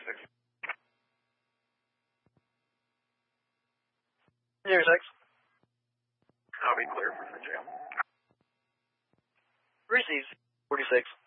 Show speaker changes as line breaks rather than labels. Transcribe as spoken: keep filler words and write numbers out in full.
forty-six.
Zero six.
I'll be clear for the jail.
Receives forty-six.